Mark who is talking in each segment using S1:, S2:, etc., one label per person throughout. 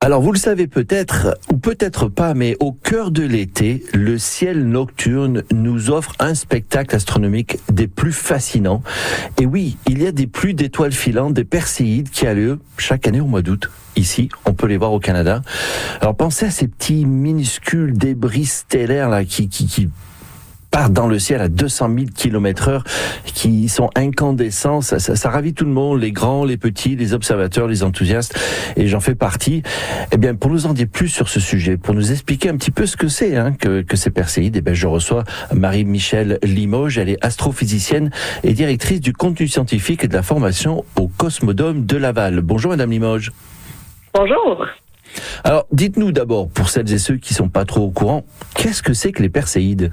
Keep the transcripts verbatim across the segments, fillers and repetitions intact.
S1: Alors vous le savez peut-être, ou peut-être pas, mais au cœur de l'été, le ciel nocturne nous offre un spectacle astronomique des plus fascinants. Et oui, il y a des pluies d'étoiles filantes, des perséides qui a lieu chaque année au mois d'août. Ici, on peut les voir au Canada. Alors pensez à ces petits minuscules débris stellaires là qui qui qui partent dans le ciel à deux cent mille kilomètres heure, qui sont incandescents. Ça, ça, ça ravit tout le monde, les grands, les petits, les observateurs, les enthousiastes, et j'en fais partie. Eh bien, pour nous en dire plus sur ce sujet, pour nous expliquer un petit peu ce que c'est hein, que, que ces perséides, eh bien, je reçois Marie-Michèle Limoges. Elle est astrophysicienne et directrice du contenu scientifique et de la formation au Cosmodome de Laval. Bonjour, Madame Limoges.
S2: Bonjour.
S1: Alors, dites-nous d'abord, pour celles et ceux qui sont pas trop au courant, qu'est-ce que c'est que les perséides?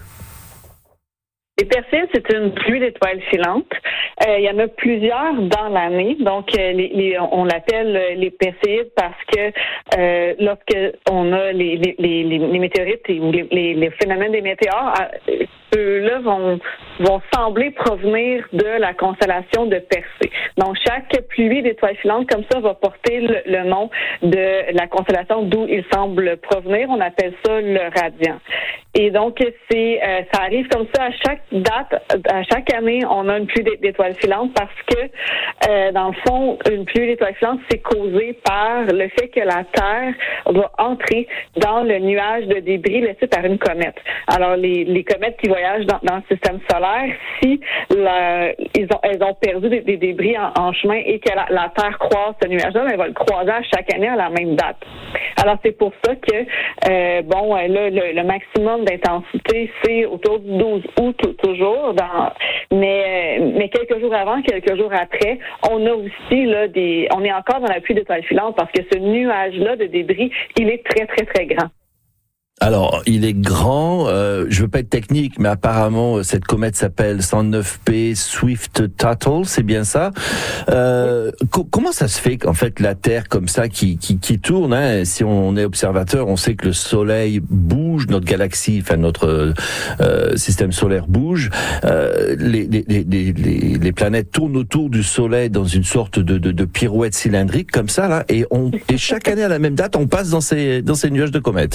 S2: Les perséides, c'est une pluie d'étoiles filantes. Euh, il y en a plusieurs dans l'année. Donc, euh, les, les, on l'appelle les perséides parce que euh, lorsque on a les, les, les, les météorites ou les, les, les phénomènes des météores, euh, ceux-là vont, vont sembler provenir de la constellation de Persée. Donc, chaque pluie d'étoiles filantes comme ça va porter le, le nom de la constellation d'où il semble provenir. On appelle ça le radian. Et donc, c'est euh, ça arrive comme ça à chaque date, à chaque année, on a une pluie d'étoiles filantes parce que, euh, dans le fond, une pluie d'étoiles filantes, c'est causé par le fait que la Terre va entrer dans le nuage de débris laissé par une comète. Alors, les, les comètes qui voyagent dans, dans le système solaire, si la, ils ont, elles ont perdu des, des débris en, en chemin et que la, la Terre croise ce nuage-là, elle va le croiser à chaque année à la même date. Alors, c'est pour ça que, euh, bon, là, le, le maximum d'intensité, c'est autour du douze août toujours, dans, mais, mais quelques jours avant, quelques jours après, on a aussi là des, on est encore dans la pluie d'étoiles filantes parce que ce nuage-là de débris, il est très, très, très grand.
S1: Alors, il est grand, euh, je veux pas être technique, mais apparemment, cette comète s'appelle cent neuf P Swift-Tuttle, c'est bien ça. Euh, co- comment ça se fait qu'en fait, la Terre, comme ça, qui, qui, qui tourne, hein, si on est observateur, on sait que le Soleil bouge, notre galaxie, enfin, notre euh, système solaire bouge, euh, les, les, les, les, les planètes tournent autour du Soleil dans une sorte de, de, de pirouette cylindrique, comme ça, là, et, on, et chaque année, à la même date, on passe dans ces, dans ces nuages de comètes.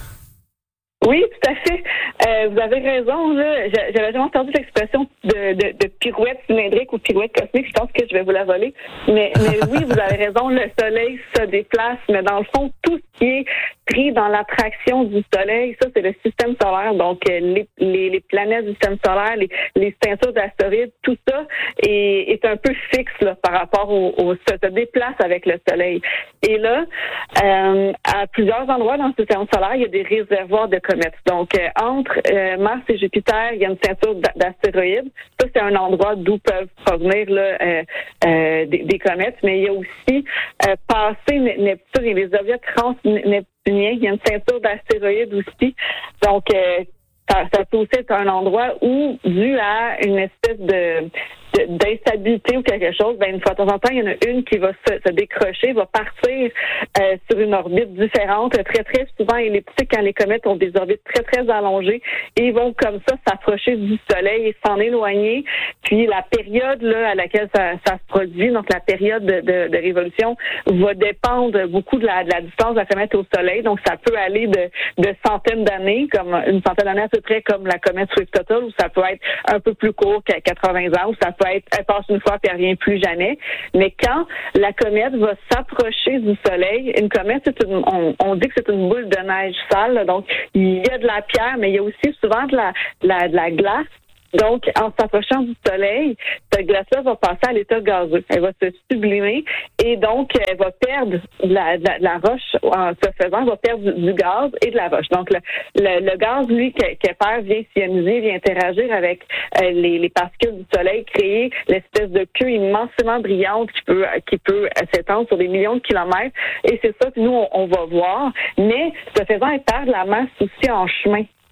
S2: Oui, tout à fait. Euh, vous avez raison. Là. J'avais jamais entendu l'expression de, de, de pirouette cylindrique ou pirouette cosmique. Je pense que je vais vous la voler. Mais, mais oui, vous avez raison. Le Soleil se déplace, mais dans le fond, tout ce qui est pris dans l'attraction du Soleil, ça, c'est le système solaire. Donc, les, les, les planètes du système solaire, les, les ceintures d'astéroïdes, tout ça est, est un peu fixe là, par rapport au, au se, se déplace avec le Soleil. Et là, euh, à plusieurs endroits dans le système solaire, il y a des réservoirs de comètes. Donc, euh, entre euh, Mars et Jupiter, il y a une ceinture d'astéroïdes. Ça, c'est un endroit d'où peuvent provenir là, euh, euh, des, des comètes. Mais il y a aussi, euh, passé Neptune et les objets trans-neptuniens, il y a une ceinture d'astéroïdes aussi. Donc, euh, ça, ça peut aussi être un endroit où, dû à une espèce de d'instabilité ou quelque chose, ben une fois de temps en temps, il y en a une qui va se, se décrocher, va partir euh, sur une orbite différente, très, très souvent elliptique quand les comètes ont des orbites très, très allongées et ils vont comme ça s'approcher du Soleil et s'en éloigner. Puis la période là à laquelle ça, ça se produit, donc la période de, de, de révolution, va dépendre beaucoup de la, de la distance de la comète au Soleil. Donc ça peut aller de, de centaines d'années, comme une centaine d'années à peu près comme la comète Swift-Tuttle, ou ça peut être un peu plus court qu'à quatre-vingts ans, ou ça peut être, elle passe une fois puis elle revient plus jamais. Mais quand la comète va s'approcher du Soleil, une comète, c'est une, on, on dit que c'est une boule de neige sale. Donc, il y a de la pierre, mais il y a aussi souvent de la, la, de la glace. Donc, en s'approchant du Soleil, cette glace-là va passer à l'état gazeux. Elle va se sublimer et donc, elle va perdre la, la, la roche. En se faisant, elle va perdre du, du gaz et de la roche. Donc, le, le, le gaz, lui, qu'elle perd, vient s'ioniser, vient interagir avec euh, les, les particules du Soleil, créer l'espèce de queue immensément brillante qui peut qui peut s'étendre sur des millions de kilomètres. Et c'est ça que nous, on, on va voir. Mais, ce faisant, elle perd de la masse aussi en chemin.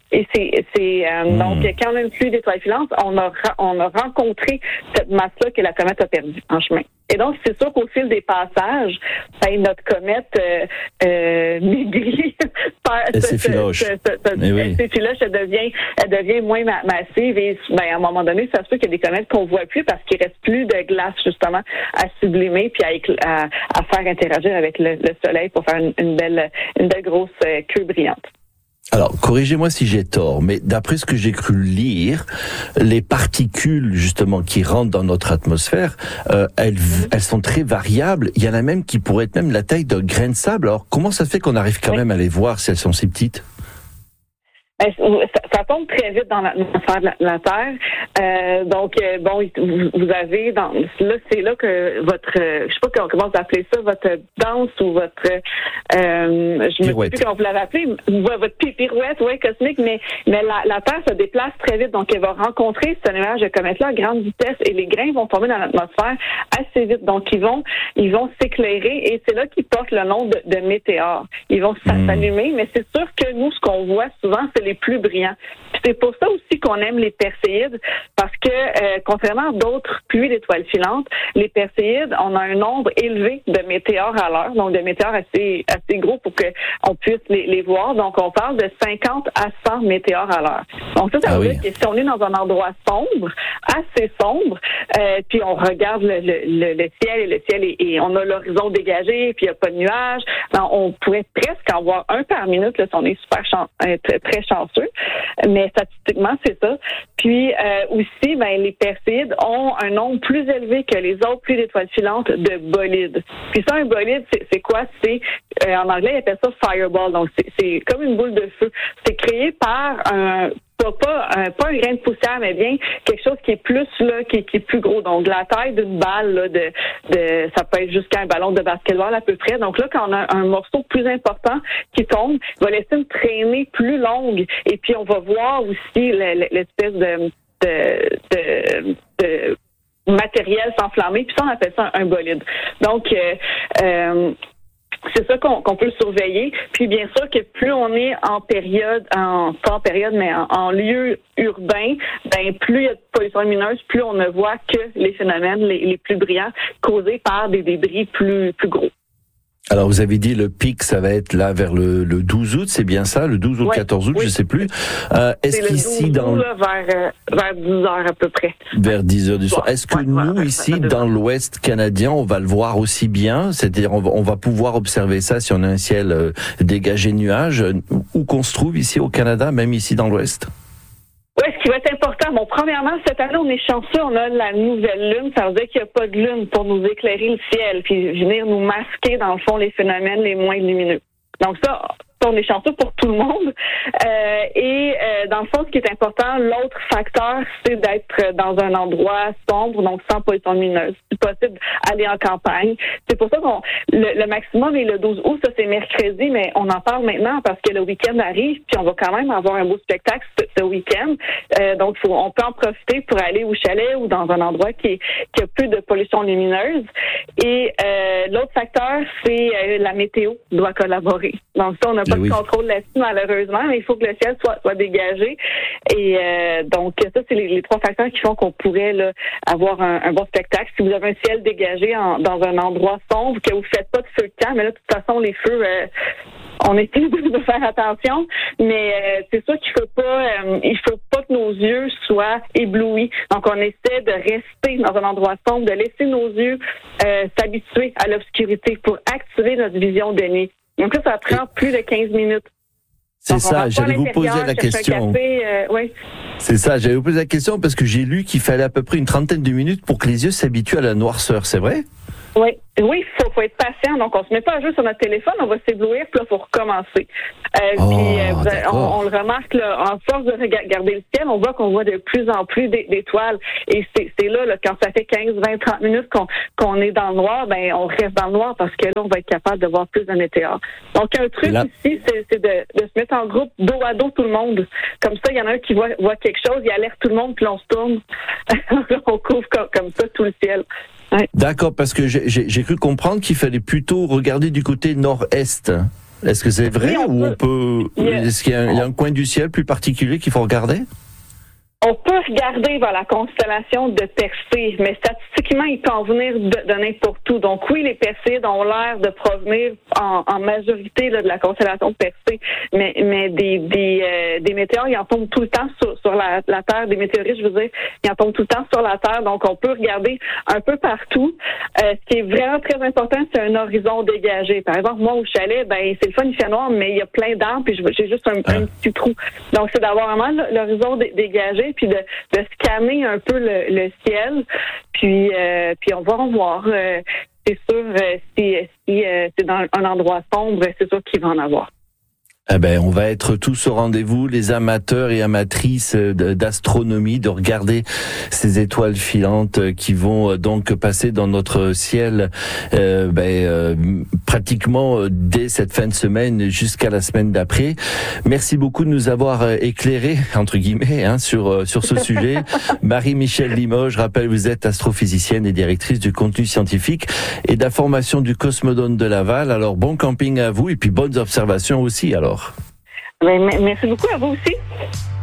S2: Et c'est, c'est euh, mmh. donc quand on a une pluie d'étoiles filantes, on a on a rencontré cette masse-là que la comète a perdue en chemin. Et donc, c'est sûr qu'au fil des passages, ben, notre comète euh, euh, maigrit.
S1: Elle s'effiloche.
S2: Elle s'effiloche, elle devient, elle devient moins ma- massive. Et ben, à un moment donné, ça se peut qu'il y a des comètes qu'on voit plus parce qu'il reste plus de glace, justement, à sublimer puis à, écl- à, à faire interagir avec le, le soleil pour faire une, une belle, une belle grosse euh, queue brillante.
S1: Alors, corrigez-moi si j'ai tort, mais d'après ce que j'ai cru lire, les particules, justement, qui rentrent dans notre atmosphère, euh, elles, elles sont très variables. Il y en a même qui pourraient être même la taille d'un grain de sable. Alors, comment ça se fait qu'on arrive quand oui. même à les voir si elles sont si petites?
S2: Ça, ça tombe très vite dans l'atmosphère de la, la Terre. Euh, donc, euh, bon, vous, vous avez, dans, là, c'est là que votre, euh, je sais pas comment vous appelez ça, votre danse ou votre, euh, je me sais plus comment vous l'avez appelé, votre pirouette, ouais, cosmique, mais, mais la, la Terre se déplace très vite, donc elle va rencontrer ce nuage de comète-là à grande vitesse et les grains vont tomber dans l'atmosphère assez vite. Donc, ils vont, ils vont s'éclairer et c'est là qu'ils portent le nom de, de météores. Ils vont mmh. s'allumer, mais c'est sûr que nous, ce qu'on voit souvent, c'est les plus brillants. Puis c'est pour ça aussi qu'on aime les Perséides, parce que euh, contrairement à d'autres pluies d'étoiles filantes, les Perséides, on a un nombre élevé de météores à l'heure, donc de météores assez assez gros pour que on puisse les, les voir. Donc on parle de cinquante à cent météores à l'heure. Donc ça, ça ah veut oui. dire que si on est dans un endroit sombre, assez sombre, euh, puis on regarde le, le, le, le ciel et le ciel et, et on a l'horizon dégagé, puis il n'y a pas de nuages, ben, on pourrait presque en voir un par minute là, si on est super chan- euh, très, très chanceux. Mais statistiquement, c'est ça. Puis euh, aussi, ben, les Perséides ont un nombre plus élevé que les autres pluies d'étoiles filantes de bolides. Puis ça, un bolide, c'est, c'est quoi? C'est euh, en anglais, ils appellent ça fireball. Donc, c'est, c'est comme une boule de feu. C'est créé par un Pas, pas, un, pas un grain de poussière, mais bien quelque chose qui est plus là, qui, qui est plus gros. Donc la taille d'une balle, là, de, de ça peut être jusqu'à un ballon de basketball à peu près. Donc là, quand on a un morceau plus important qui tombe, il va laisser une traînée plus longue. Et puis on va voir aussi l'espèce de, de, de, de matériel s'enflammer. Puis ça, on appelle ça un bolide. Donc euh, euh, c'est ça qu'on, qu'on peut surveiller. Puis bien sûr que plus on est en période, en pas en période, mais en, en lieu urbain, ben plus il y a de pollution lumineuse, plus on ne voit que les phénomènes les, les plus brillants causés par des débris plus plus gros.
S1: Alors, vous avez dit le pic, ça va être là vers le, le douze août, c'est bien ça, le douze ou le ouais, quatorze août, oui. je sais plus. Euh, est-ce
S2: c'est
S1: qu'ici, dans...
S2: Là, vers, euh, vers dix heures à peu près.
S1: Vers dix heures du soir. Est-ce que
S2: ouais,
S1: nous,
S2: ouais,
S1: ici, dans l'Ouest canadien, on va le voir aussi bien? C'est-à-dire, on va, on va pouvoir observer ça si on a un ciel euh, dégagé de nuages, où qu'on se trouve ici au Canada, même ici dans l'Ouest?
S2: Oui, ce qui va être important, bon, premièrement, cette année, on est chanceux, on a la nouvelle lune, ça veut dire qu'il n'y a pas de lune pour nous éclairer le ciel, puis venir nous masquer, dans le fond, les phénomènes les moins lumineux. Donc ça, on est chanceux pour tout le monde. Euh, et euh, dans le fond, ce qui est important, l'autre facteur, c'est d'être dans un endroit sombre, donc sans pollution lumineuse. Si possible, aller en campagne. C'est pour ça qu'on le, le maximum est le douze août, ça c'est mercredi, mais on en parle maintenant parce que le week-end arrive, puis on va quand même avoir un beau spectacle ce, ce week-end. Euh, donc, faut, on peut en profiter pour aller au chalet ou dans un endroit qui, qui a peu de pollution lumineuse. Et euh, l'autre facteur, c'est euh, la météo doit collaborer. Donc ça, on n'a pas oui. de contrôle là-dessus, malheureusement, mais il faut que le ciel soit, soit dégagé. Et euh, donc, ça, c'est les, les trois facteurs qui font qu'on pourrait là, avoir un, un bon spectacle. Si vous avez un ciel dégagé en, dans un endroit sombre, que vous ne faites pas de feu de camp, mais là, de toute façon, les feux, euh, on est obligé de faire attention. Mais euh, c'est sûr qu'il faut pas, euh, il faut pas que nos yeux soient éblouis. Donc, on essaie de rester dans un endroit sombre, de laisser nos yeux euh, s'habituer à l'obscurité pour activer notre vision de nuit. Donc là, ça prend plus de quinze minutes.
S1: C'est Donc, ça, j'allais vous poser la question.
S2: Café, euh, oui.
S1: C'est ça, j'allais vous poser la question parce que j'ai lu qu'il fallait à peu près une trentaine de minutes pour que les yeux s'habituent à la noirceur, c'est vrai?
S2: Oui, oui, faut, faut être patient. Donc, on se met pas à jouer sur notre téléphone, on va s'éblouir, puis là, faut recommencer. Euh,
S1: oh,
S2: puis, euh, vous, on, on le remarque, là, en force de regarder le ciel, on voit qu'on voit de plus en plus d'étoiles. Et c'est, c'est là, là, quand ça fait quinze, vingt, trente minutes qu'on, qu'on est dans le noir, ben, on reste dans le noir parce que là, on va être capable de voir plus de météores. Donc, un truc là... ici, c'est, c'est de, de se mettre en groupe, dos à dos, tout le monde. Comme ça, il y en a un qui voit, voit quelque chose, il alerte tout le monde, puis on se tourne. On couvre comme, comme ça tout le ciel. Ouais.
S1: D'accord, parce que j'ai, j'ai, j'ai cru comprendre qu'il fallait plutôt regarder du côté nord-est. Est-ce que c'est vrai
S2: oui, on
S1: ou on
S2: peut...
S1: peut... Est-ce qu'il y a un, il y a un coin du ciel plus particulier qu'il faut regarder?
S2: On peut regarder vers la constellation de Persée, mais statistiquement, il peut en venir de, de n'importe où. Donc oui, les Perséides ont l'air de provenir en, en majorité là, de la constellation de Persée, mais, mais des, des, euh, des météores, ils en tombent tout le temps sur, sur la, la Terre, des météorites, je veux dire, ils en tombent tout le temps sur la Terre, donc on peut regarder un peu partout. Euh, ce qui est vraiment très important, c'est un horizon dégagé. Par exemple, moi, au chalet, ben c'est le fun, il fait noir, mais il y a plein d'arbres, puis j'ai juste un, un petit trou. Donc c'est d'avoir vraiment l'horizon dégagé, puis de, de scanner un peu le, le ciel, puis euh, puis on va en voir. Euh, c'est sûr, euh, si, si euh, c'est dans un endroit sombre, c'est sûr qu'il va en avoir.
S1: Eh ben, on va être tous au rendez-vous, les amateurs et amatrices d'astronomie, de regarder ces étoiles filantes qui vont donc passer dans notre ciel euh, ben, euh, pratiquement dès cette fin de semaine jusqu'à la semaine d'après. Merci beaucoup de nous avoir éclairé, entre guillemets, hein, sur sur ce sujet. Marie-Michèle Limoges, je rappelle, vous êtes astrophysicienne et directrice du contenu scientifique et d'information du Cosmodrome de Laval. Alors, bon camping à vous et puis bonnes observations aussi, alors.
S2: Ben, merci beaucoup à vous aussi.